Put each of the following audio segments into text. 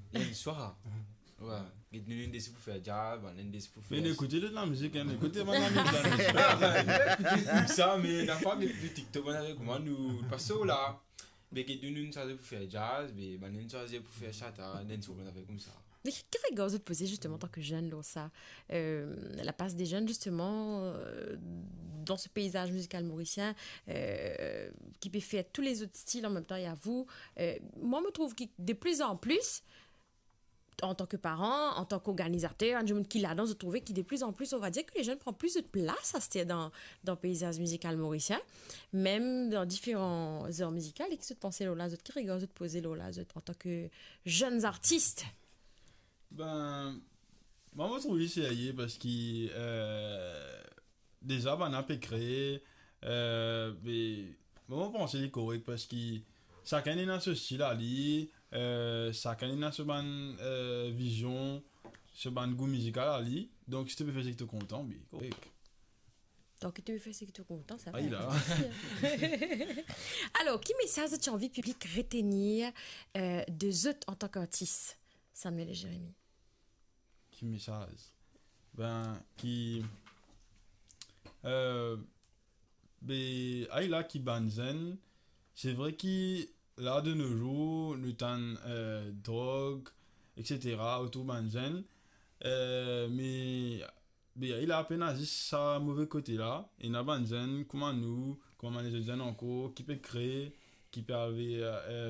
Il y a une soirée. Ouais. Il y a une des pour faire jazz, une des pour Mais faire. écoutez de la musique, hein, écoutez mon ami. Écoutez ça, mais la fois, de TikTok, on a comment nous passons là. Mais il y a une soirée pour faire jazz, mais une soirée pour faire chata, une soirée on avait comme ça. Mais qu'est-ce que vous posez justement en tant que jeune, là, ça la place des jeunes, justement, dans ce paysage musical mauricien, qui peut faire tous les autres styles en même temps, et à vous. Moi, je me trouve que de plus en plus, en tant que parent, en tant qu'organisateur, du monde qui là-dedans, je trouvais que de plus en plus, on va dire que les jeunes prennent plus de place dans le paysage musical mauricien, même dans différents heures musicales. Et qui se pensez là, qui regarde, de poser là, en tant que jeunes artistes. Ben, moi, je trouve que c'est aillé parce que déjà, on a pu créer, mais moi, je pense que c'est correct parce que chacun est dans ce style à lui, chacun est dans ce vision, ce goût musical à lui. Donc, si tu peux faire ce que tu es content, mais correct. Donc, tu fais ce que tu es content, ça va. Ah, il a. Alors, quel message tu as envie public retenir de Zut en tant qu'artiste, Samuel et Jérémy? Qui message? Ben, qui. Là, qui banzen, c'est vrai qu'il, là, de nos jours, nous t'en drogue, etc., autour banzen, mais il a à peine juste ça mauvais côté là, et n'a banzen, comment les jeunes encore, qui peut créer, qui peut avoir,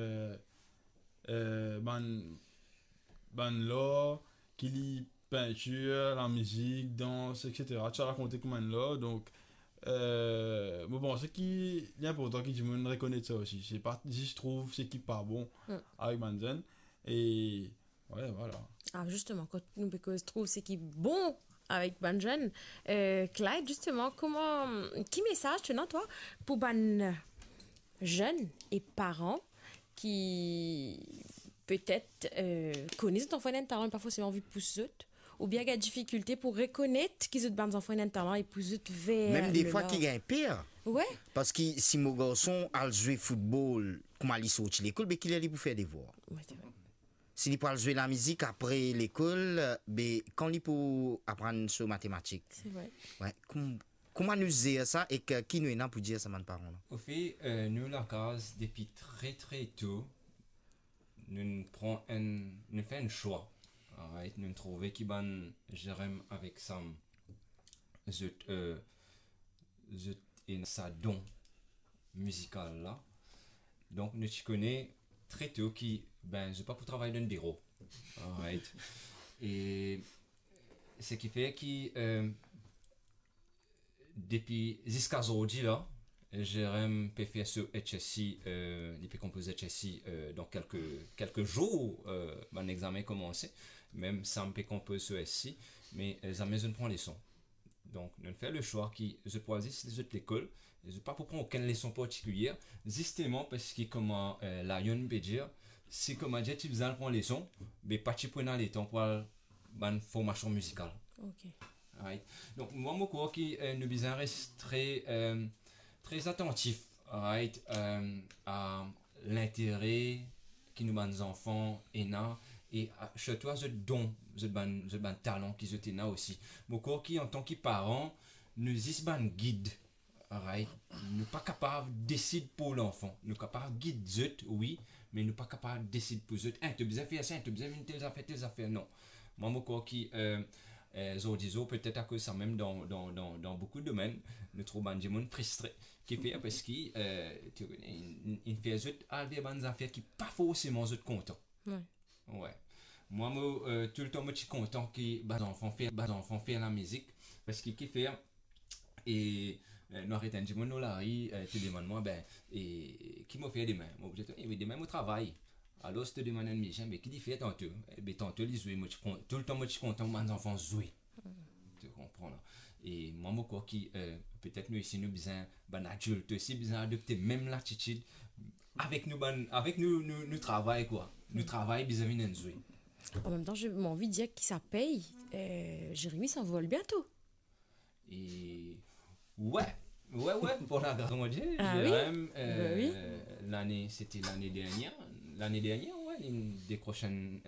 ban l'art, qui lit peinture, la musique, danse, etc. Tu as raconté comment là, donc mais bon, ce qui est important que du monde reconnaisse ça aussi. C'est pas si je trouve c'est qui pas bon avec Manzen et ouais voilà. Ah justement, quand nous parce que je trouve c'est qui bon avec Banjan, Clyde justement, qui message tu as toi pour ban jeunes et parents qui peut-être connaissent ton enfant d'un talent pas forcément vu pousser ou bien il y a des difficultés pour reconnaître qu'ils ont des enfants d'un talent et pousser vers même des fois qui gagne pire. Ouais. Parce que si mon garçon a joué football comment il sorti l'école mais qu'il est allé pour faire des devoirs. Ouais, c'est vrai. S'il peut jouer la musique après l'école, quand il peut apprendre sur mathématiques. C'est vrai. Ouais. Comment nous dire ça et qui nous est là pour dire ça, mes parents? Au fait, nous, la case, depuis très très tôt, nous faisons un choix. Right? Nous trouvons qui ban Jérém avec Sam. Je et sa don musical là. Donc, nous te connais très tôt qui, ben, je pas pour travailler dans le bureau. Right? Et ce qui fait que depuis jusqu'à aujourd'hui là, Jérém peut faire ce HSI, il peut composer HSI dans quelques jours, mon examen commencé, même ça me peut composer ce SI, mais jamais je ne prends les sons. Donc, nous faisons le choix qui je choisis les autres écoles, je ne pas pour prendre aucune leçon particulière, justement parce que comme la Yon peut dire, si comme j'ai tu besoin de prendre les sons, mais pas tu prends les temps pour une formation musicale. OK. Right. Donc, moi, je crois que nous devons rester très attentifs right, à l'intérêt que nous avons enfants et là et surtout à ce don, ce talent qu'ils ont là aussi. Je crois qu'en tant que parents, nous avons un guide. Right. Nous ne sommes pas capables de décider pour l'enfant. Nous sommes capables de guider, oui, mais nous ne sommes pas capables de décider pour eux. Tu as besoin de faire ça, tu as besoin de telles affaires. Non. Moi, je crois que peut-être à cause ça même dans beaucoup de domaines nous trouvons des gens frustrés qui fait parce qu'il fait des affaires qui pas forcément sont contents. Ouais. Moi tout le temps je suis content que les enfants font la musique parce qu'il fait et nous arrêtons des gens dans la rue tu demandes moi ben et qui m'a fait des mains moi je dis des mains au travail. Alors, si tu demandes à un médecin, mais qui dit fait tantôt? Tantôt, ils jouent, tout le temps, moi, je suis content que mes enfants jouent. Tu comprends là? Et moi, je crois que peut-être nous ici, nous besoin d'un adulte aussi, besoin d'adopter même l'attitude. Avec nous travaillons quoi. Nous travaillons vis-à-vis d'un jouet. En même temps, j'ai envie de dire que ça paye. Jérémy s'envole bientôt. Et ouais, pour la grande Dieu. Ah oui? C'était l'année dernière, ouais, il décroche un